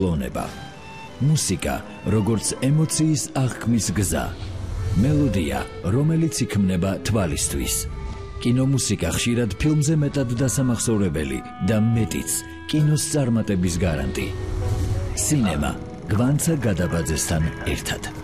ლონება. მუსიკა, როგორც ემოციის აღქმის გზა. მელოდია, რომელიც იქმნება თვალისთვის. კინომუსიკა ხშირად ფილმზე მეტად დასამახსოვრებელი და მეტიც კინოს წარმატების გარანტი. სინემა, გვანცა გადაბაძესთან ერთად.